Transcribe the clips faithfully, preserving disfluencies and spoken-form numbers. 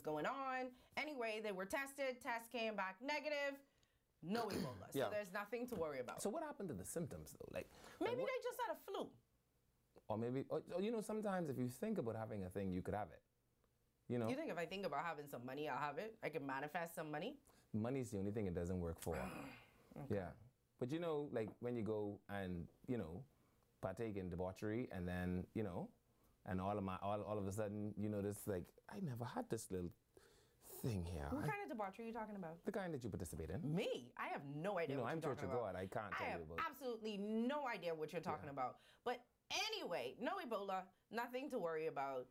was going on. Anyway, they were tested. Test came back negative. No Ebola. So Yeah. there's nothing to worry about. So what happened to the symptoms though? Like Maybe like, what- they just had a flu. or maybe, or, or, you know, sometimes if you think about having a thing, you could have it. You know, You think if I think about having some money, I'll have it? I can manifest some money? money's the only thing it doesn't work for. Yeah. But you know, like when you go and, you know, partake in debauchery and then, you know, and all of my, all, all of a sudden, you notice like, I never had this little thing here. What I- kind of debauchery are you talking about? the kind that you participate in. Me? I have no idea You know, what I'm you're Church talking of about. God. I can't I tell have you about. absolutely no idea what you're talking Yeah. about. But anyway, no Ebola, nothing to worry about.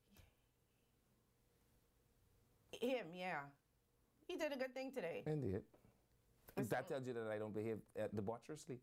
Him, yeah. He did a good thing today. Indeed. That tells you that I don't behave uh, debaucherously.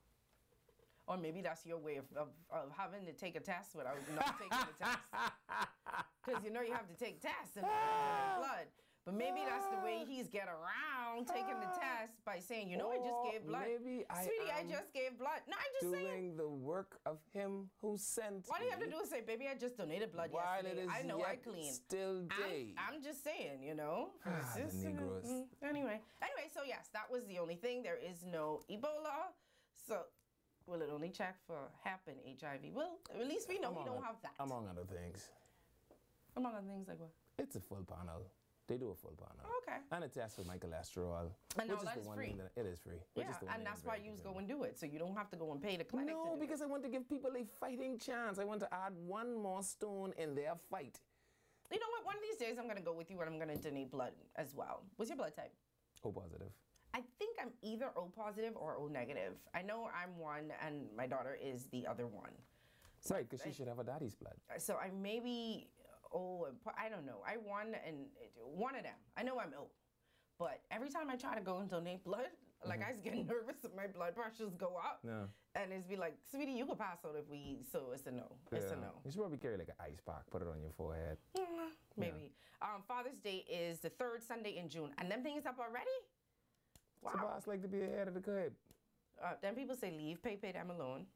Or maybe that's your way of, of, of having to take a test without not taking the test. Because you know you have to take tests and blood. But maybe that's the way he's get around taking the test by saying, you know, I just Or gave blood. maybe I Sweetie, I am just gave blood. No, I'm just saying. Doing the work of him who sent All you have to me do is say, baby, I just donated blood while yesterday. it is I know I yet clean. still day. I'm, I'm just saying, you know. Ah, the It's just, uh, Negroes. mm, Anyway, anyway, so yes, that was the only thing. There is no Ebola. So will it only check for Hep and H I V? Well, at least we know we Among don't oth- have that. Among other things. Among other things like what? It's a full panel. They do a full panel. Okay. And a test for my cholesterol. And all which is that the is one free. thing that it is free. Which Yeah, is the one and thing that's I'm why very you concerned go and do it, so you don't have to go and pay the clinic. No, to do because it. I want to give people a fighting chance. I want to add one more stone in their fight. You know what? One of these days, I'm gonna go with you, and I'm gonna donate blood as well. What's your blood type? O positive. I think I'm either O positive or O negative. I know I'm one, and my daughter is the other one. Right, because she should have a daddy's blood. So I maybe O, and po- I don't know. I won and one of them. I know I'm O, but every time I try to go and donate blood, like I was getting nervous that my blood pressures go up, No. and it's be like, sweetie, you could pass out if we. So it's a no. It's a Yeah. no. You should probably carry like an ice pack, put it on your forehead. Mm, maybe. Um, Father's Day is the third Sunday in June, and them things up already. Wow. So boss like to be ahead of the curve. Uh, then people say leave, pay, pay them alone.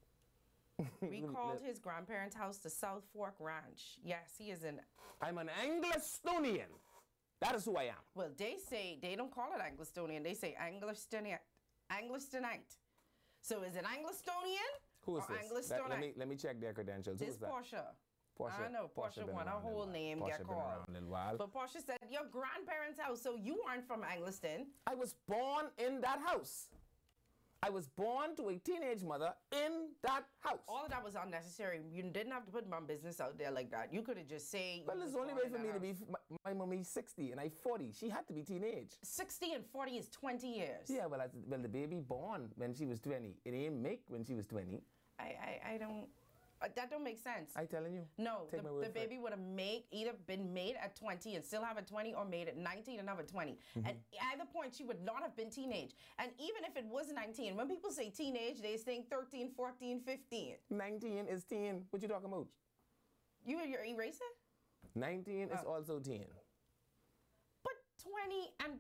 Recalled his grandparents' house to South Fork Ranch. Yes, he is an. I'm an Anglistonian. That is who I am. Well, they say they don't call it Anglistonian. They say Anglistonian, Anglistonite. So is it Anglistonian Who is or this? Let, let Anglistonite? me let me check their credentials. Who This is that? Portia. Portia. I know Portia been want a around little whole while. name Portia get been called. around a little while. But Portia said your grandparents' house. So you aren't from Angliston. I was born in that house. I was born to a teenage mother in that house. All of that was unnecessary. You didn't have to put my business out there like that. You could have just say. Well, there's only way for me to be. My, my mommy's sixty and I'm forty. She had to be teenage. sixty and forty is twenty years. Yeah, well, I, well, the baby born when she was twenty. It ain't make when she was twenty. I, I, I don't. Uh, that don't make sense. I telling you. No, Take the, my word the for it. baby would have made either been made at twenty and still have a twenty, or made at nineteen and have a twenty. Mm-hmm. At either point, she would not have been teenage. And even if it was nineteen, when people say teenage, they think thirteen, fourteen, fifteen. nineteen is teen. What you talking about? You your eraser? nineteen is Oh. also teen. But twenty and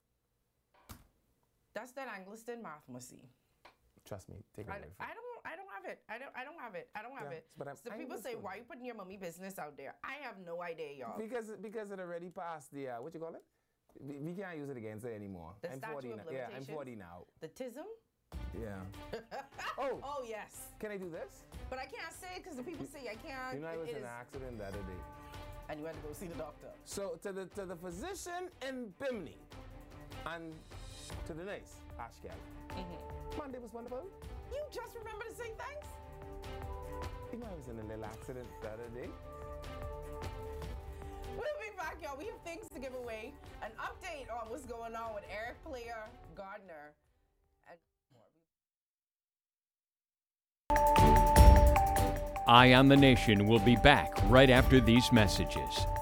that's that Angliston math, Mussy. Trust me. Take my I, word for I it. don't I don't have it. I don't I don't have it. I don't have Yeah, it. but I'm- so I'm people say, listening. why you putting your mommy business out there? I have no idea, y'all. Because because it already passed the uh, what you call it? We, we can't use it against it anymore. The I'm statute forty of now. Yeah, I'm limitations? forty now. The tism? Yeah. Oh, Oh yes. can I do this? But I can't say it because the people say I can't. You know, I It- was it in is- an accident the other day. and you had to go see the doctor. So to the to the physician in Bimini and to the nurse, Ashkel. Mm-hmm. Monday was wonderful. You just remember to say thanks? You know, I was in a little accident the other day. We'll be back, y'all. We have things to give away. An update on what's going on with Eric Player Gardner. And more. Eye on the Nation will be back right after these messages.